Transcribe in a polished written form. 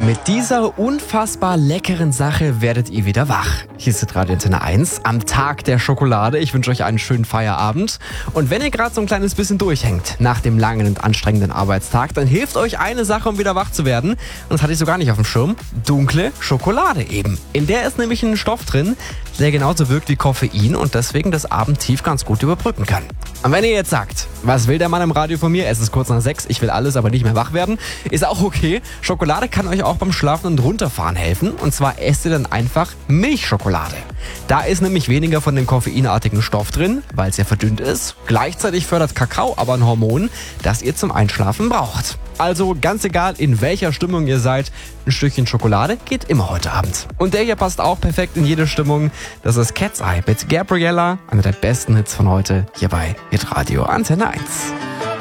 Mit dieser unfassbar leckeren Sache werdet ihr wieder wach. Hier ist Radio Antenne 1 am Tag der Schokolade. Ich wünsche euch einen schönen Feierabend. Und wenn ihr gerade so ein kleines bisschen durchhängt nach dem langen und anstrengenden Arbeitstag, dann hilft euch eine Sache, um wieder wach zu werden. Und das hatte ich so gar nicht auf dem Schirm. Dunkle Schokolade eben. In der ist nämlich ein Stoff drin, der genauso wirkt wie Koffein und deswegen das Abendtief ganz gut überbrücken kann. Und wenn ihr jetzt sagt, was will der Mann im Radio von mir? Es ist kurz nach 6, ich will alles, aber nicht mehr wach werden. Ist auch okay. Schokolade kann euch auch beim Schlafen und Runterfahren helfen. Und zwar esst ihr dann einfach Milchschokolade. Da ist nämlich weniger von dem koffeinartigen Stoff drin, weil es ja verdünnt ist. Gleichzeitig fördert Kakao aber ein Hormon, das ihr zum Einschlafen braucht. Also ganz egal, in welcher Stimmung ihr seid, ein Stückchen Schokolade geht immer heute Abend. Und der hier passt auch perfekt in jede Stimmung. Das ist Cat's Eye mit Gabriella, einer der besten Hits von heute, hier bei Hitradio Antenne 1.